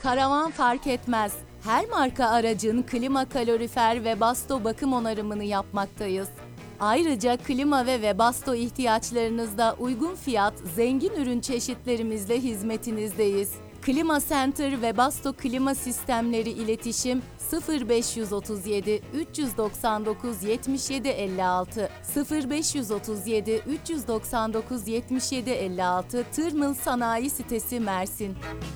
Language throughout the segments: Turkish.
Karavan fark etmez. Her marka aracın klima, kalorifer ve Webasto bakım onarımını yapmaktayız. Ayrıca klima ve Webasto ihtiyaçlarınızda uygun fiyat, zengin ürün çeşitlerimizle hizmetinizdeyiz. Klima Center Webasto klima sistemleri iletişim 0537 399 77 56 0537 399 77 56 Tırmıl Sanayi Sitesi Mersin.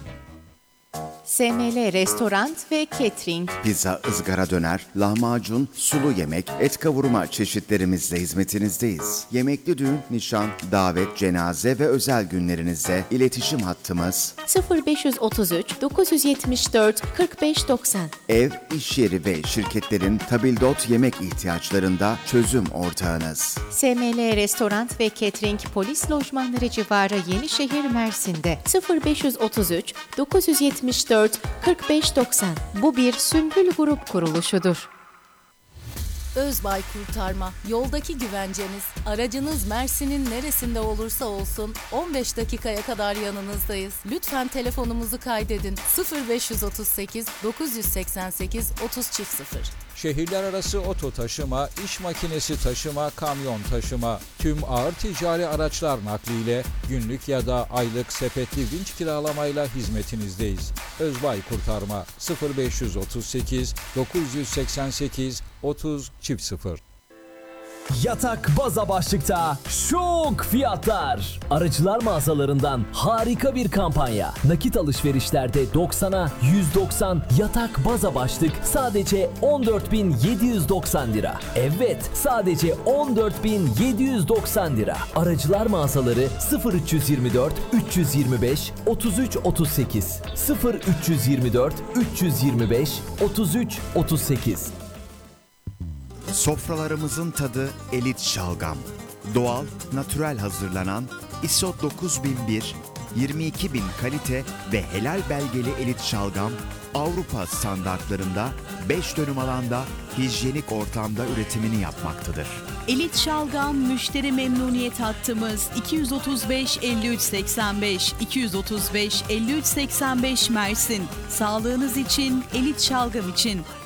SML Restoran ve Catering. Pizza, ızgara döner, lahmacun, sulu yemek, et kavurma çeşitlerimizle hizmetinizdeyiz. Yemekli düğün, nişan, davet, cenaze ve özel günlerinizde iletişim hattımız 0533 974 4590. ev, iş yeri ve şirketlerin tabildot yemek ihtiyaçlarında çözüm ortağınız. SML Restoran ve Catering Polis Lojmanları civarı Yenişehir Mersin'de 0533 974 4590. Bu bir Sümbül Grup kuruluşudur. Özbay Kurtarma, yoldaki güvenceniz. Aracınız Mersin'in neresinde olursa olsun 15 dakikaya kadar yanınızdayız. Lütfen telefonumuzu kaydedin. 0538 988 3000. Şehirler arası oto taşıma, iş makinesi taşıma, kamyon taşıma, tüm ağır ticari araçlar nakliyle günlük ya da aylık sepetli vinç kiralamayla hizmetinizdeyiz. Özbay Kurtarma 0538 988 3000. Yatak baza başlıkta şok fiyatlar. Aracılar mağazalarından harika bir kampanya. Nakit alışverişlerde 90'a 190 yatak baza başlık sadece 14.790 lira. Evet, sadece 14.790 lira. Aracılar mağazaları 0324 325 33 38 0324 325 33 38. Sofralarımızın tadı elit şalgam. Doğal, natürel hazırlanan ISO 9001, 22.000 kalite ve helal belgeli elit şalgam Avrupa standartlarında 5 dönüm alanda hijyenik ortamda üretimini yapmaktadır. Elit Şalgam müşteri memnuniyet hattımız 235 53 85 235 53 85 Mersin. Sağlığınız için, Elit Şalgam için.